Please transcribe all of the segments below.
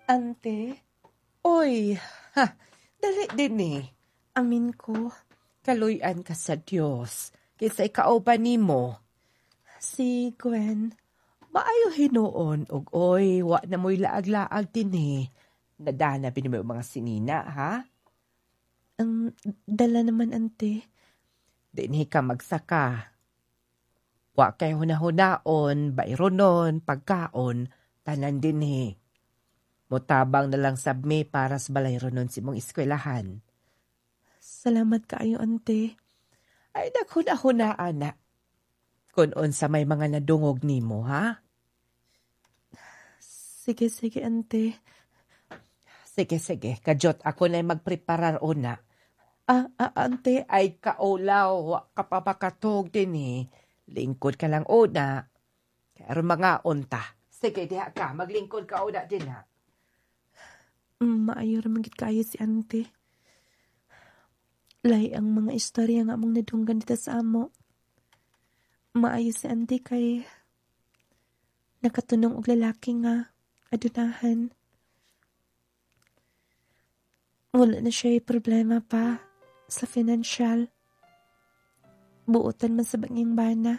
Ante? Oy, ha, dali din eh. Amin ko, kaluyan ka sa Diyos. Kisay kauban nimo. Si Gwen, maayo hinuon og oy, wa na mo'y laag-laag din eh. Nadana bin mo mga sinina, ha? Ang dala naman, ante. Dinhi ka magsaka. Wa kay hunahunaon, bayronon, pagkaon, tanan din eh. Mutabang na lang sabmi para sa balayronon si mong eskwelahan. Salamat kaayo, ante. Ay, naghuna-hunaan na. Kunon sa may mga nadungog nimo, ha? Sige, ante. Sige, kajot ako na'y magpreparar una. Ante, ay kaulaw, wa ka pa makatog din eh. Lingkod ka lang una. Kaya mga unta. Sige, diha ka, maglingkod ka una din ha. Maayo ramang gid kaayo si ante. Lay ang mga istorya nga mong nadunggan dito sa amo. Maayo si ante kay nakatunong og lalaki nga adunahan. Wala na siya problema pa sa financial. Buotan man sa banging bana.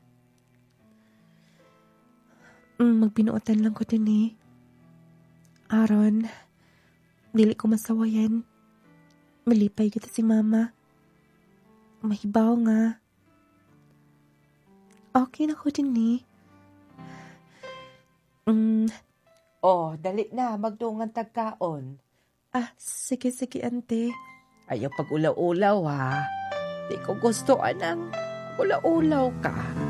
Magbinuotan lang ko din eh. Aron, dili ko masawayan. Malipay kita si mama. Mahibaw nga. Okay na ko din eh. Dali na, magdungan tagkaon. Sige, ante. Ayaw pag ulaw-ulaw ha. Di ko gusto anang ulaw-ulaw ka.